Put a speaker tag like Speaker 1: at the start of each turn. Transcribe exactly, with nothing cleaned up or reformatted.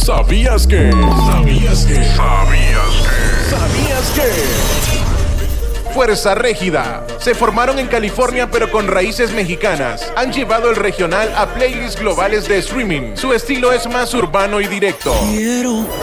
Speaker 1: ¿Sabías que? ¿Sabías que? ¿Sabías que? ¿Sabías que? Fuerza Régida. Se formaron en California pero con raíces mexicanas. Han llevado el regional a playlists globales de streaming. Su estilo es más urbano y directo.
Speaker 2: Quiero